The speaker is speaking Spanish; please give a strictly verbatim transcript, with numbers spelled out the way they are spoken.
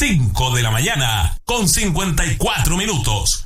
cinco de la mañana con cincuenta y cuatro minutos.